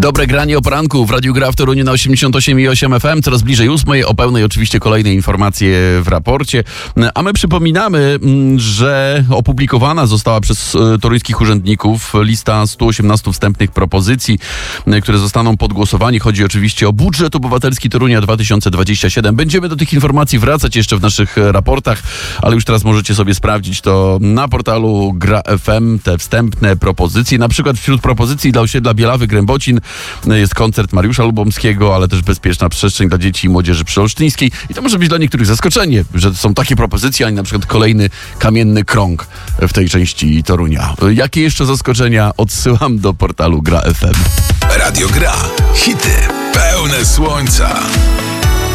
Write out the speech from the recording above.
Dobre granie o poranku w Radiu Gra w Toruniu na 88,8 FM. Coraz bliżej 8. O pełnej oczywiście kolejne informacje w raporcie. A my przypominamy, że opublikowana została przez toruńskich urzędników lista 118 wstępnych propozycji, które zostaną pod głosowanie. Chodzi oczywiście o budżet obywatelski Torunia 2027. Będziemy do tych informacji wracać jeszcze w naszych raportach, ale już teraz możecie sobie sprawdzić to na portalu Gra FM, te wstępne propozycje. Na przykład wśród propozycji dla osiedla Bielawy Grębocin jest koncert Mariusza Lubomskiego, ale też bezpieczna przestrzeń dla dzieci i młodzieży przyolsztyńskiej. I to może być dla niektórych zaskoczenie, że są takie propozycje, a nie na przykład kolejny kamienny krąg w tej części Torunia. Jakie jeszcze zaskoczenia? Odsyłam do portalu Gra FM. Radio Gra. Hity pełne słońca.